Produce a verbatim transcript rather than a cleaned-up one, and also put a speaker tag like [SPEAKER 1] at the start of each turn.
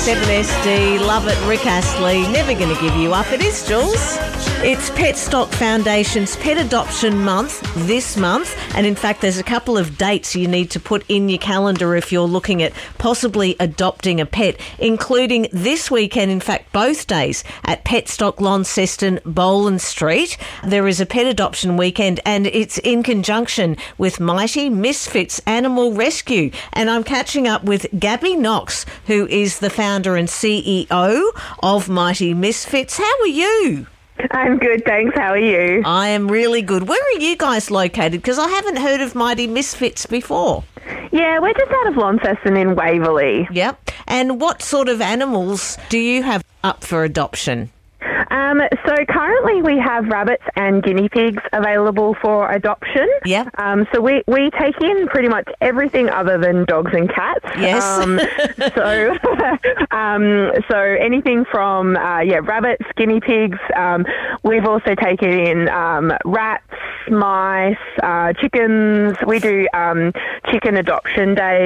[SPEAKER 1] seven S D, love it, Rick Astley, never going to give you up. It is, Jules. It's Petstock Foundation's Pet Adoption Month this month, and in fact there's a couple of dates you need to put in your calendar if you're looking at possibly adopting a pet, including this weekend, in fact both days, at Petstock Launceston, Boland Street. There is a pet adoption weekend and it's in conjunction with Mighty Misfits Animal Rescue, and I'm catching up with Gabby Knox, who is the founder and C E O of Mighty Misfits. How are you?
[SPEAKER 2] I'm good, thanks. How are you?
[SPEAKER 1] I am really good. Where are you guys located? Because I haven't heard of Mighty Misfits before.
[SPEAKER 2] Yeah, we're just out of Launceston in Waverley.
[SPEAKER 1] Yep. And what sort of animals do you have up for adoption?
[SPEAKER 2] Um, so currently we have rabbits and guinea pigs available for adoption.
[SPEAKER 1] Yeah.
[SPEAKER 2] Um, so we, we take in pretty much everything other than dogs and cats.
[SPEAKER 1] Yes.
[SPEAKER 2] Um, so um, so anything from uh, yeah rabbits, guinea pigs. Um, we've also taken in um, rats, mice, uh, chickens. We do um, chicken adoption days.